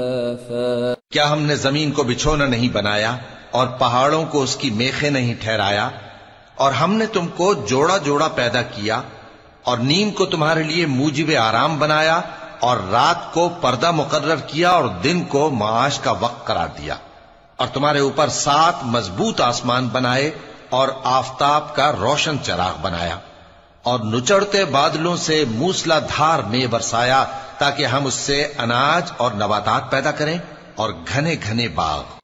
क्या हमने जमीन को बिछोना नहीं बनाया और पहाड़ों को उसकी मेखें नहीं ठहराया? और हमने तुमको जोड़ा जोड़ा पैदा किया और नींद को तुम्हारे लिए मूजिब आराम बनाया और रात को पर्दा मुकर्रर किया और दिन को माश का वक्त करार दिया और तुम्हारे ऊपर 7 मजबूत आसमान बनाए और आफताब का रोशन चराग बनाया और नुचड़ते बादलों से मूसलाधार में बरसाया ताकि हम उससे अनाज और नबातात पैदा करें और घने घने बाग।